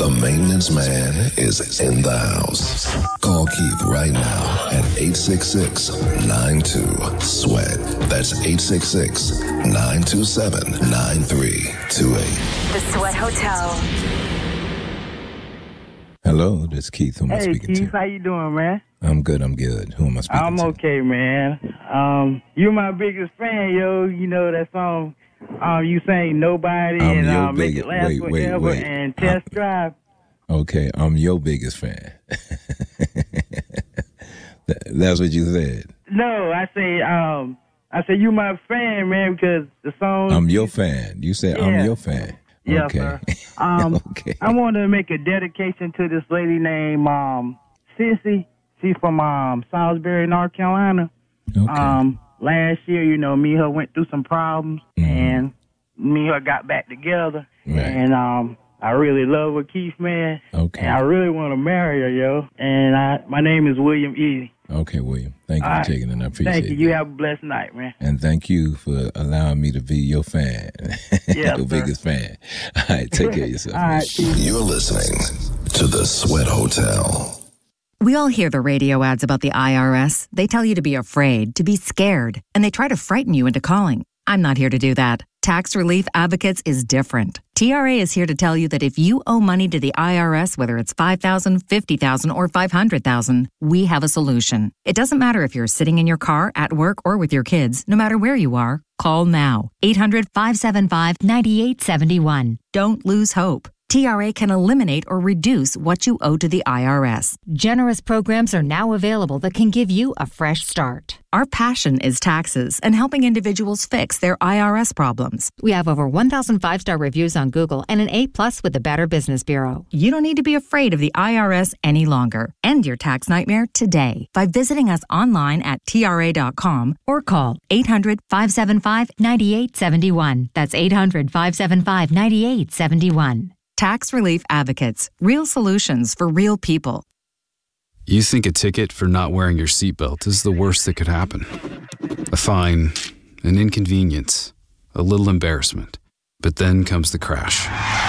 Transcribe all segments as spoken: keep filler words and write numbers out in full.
The maintenance man is in the house. Call Keith right now at eight six six, nine two, sweat. That's eight six six, nine two seven, nine three two eight. The Sweat Hotel. Hello, this is Keith. Who am I hey, speaking Keith, to? Hey, Keith, how you doing, man? I'm good, I'm good. Who am I speaking I'm to? I'm okay, man. Um, you're my biggest fan, yo. You know that song, um, you sang Nobody I'm and your uh, Make big- It Last wait, wait, Forever wait. and Test Drive. Okay, I'm your biggest fan. That's what you said. No, I say, um, I say you my fan, man, because the song. I'm your fan. You said Yeah. I'm your fan. Yeah, okay. sir. Um, okay. I want to make a dedication to this lady named um, Sissy. She's from um, Salisbury, North Carolina. Okay. Um, last year, you know, me and her went through some problems, Mhm. and me and her got back together. Right. And um, I really love her, Keith, man. Okay. And I really want to marry her, yo. And I, my name is William Easy. Okay, William. Thank you All for right. taking it. I appreciate Thank you. it. You have a blessed night, man. And thank you for allowing me to be your fan. Yeah, your sir. biggest fan. All right, take care of yourself. All man. right, Keith. You're listening to The Sweat Hotel. We all hear the radio ads about the I R S. They tell you to be afraid, to be scared, and they try to frighten you into calling. I'm not here to do that. Tax Relief Advocates is different. T R A is here to tell you that if you owe money to the I R S, whether it's five thousand dollars, fifty thousand dollars, or five hundred thousand dollars, we have a solution. It doesn't matter if you're sitting in your car, at work, or with your kids. No matter where you are, call now. eight hundred, five seven five, nine eight seven one. Don't lose hope. T R A can eliminate or reduce what you owe to the I R S. Generous programs are now available that can give you a fresh start. Our passion is taxes and helping individuals fix their I R S problems. We have over one thousand five-star reviews on Google and an A-plus with the Better Business Bureau. You don't need to be afraid of the I R S any longer. End your tax nightmare today by visiting us online at T R A dot com or call eight hundred, five seven five, nine eight seven one. That's eight hundred, five seven five, nine eight seven one. Tax Relief Advocates. Real solutions for real people. You think a ticket for not wearing your seatbelt is the worst that could happen. A fine, an inconvenience, a little embarrassment. But then comes the crash.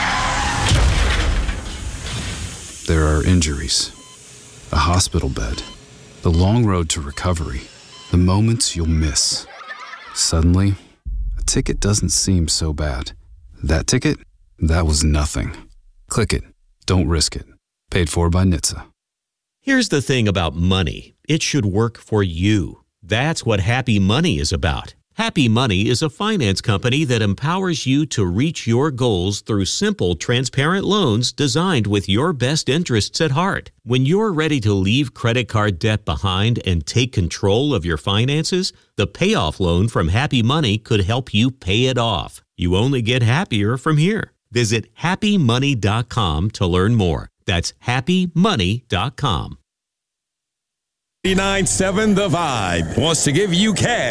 There are injuries, a hospital bed, the long road to recovery, the moments you'll miss. Suddenly, a ticket doesn't seem so bad. That ticket? That was nothing. Click it. Don't risk it. Paid for by N H T S A. Here's the thing about money. It should work for you. That's what Happy Money is about. Happy Money is a finance company that empowers you to reach your goals through simple, transparent loans designed with your best interests at heart. When you're ready to leave credit card debt behind and take control of your finances, the payoff loan from Happy Money could help you pay it off. You only get happier from here. Visit happy money dot com to learn more. That's happy money dot com. ninety-nine point seven The Vibe wants to give you cash.